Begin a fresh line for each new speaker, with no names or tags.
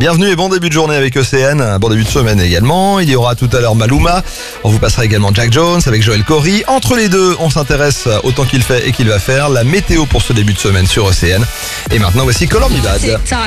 Bienvenue et bon début de journée avec ECN, bon début de semaine également. Il y aura tout à l'heure Maluma, on vous passera également Jack Jones avec Joel Corry. Entre les deux, on s'intéresse au temps qu'il fait et qu'il va faire, la météo pour ce début de semaine sur ECN. Et maintenant voici Color Me Bad.